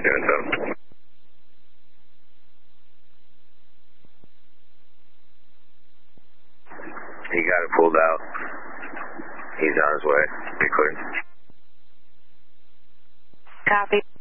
Doing so. He got it pulled out. He's on his way. Be clear. Copy.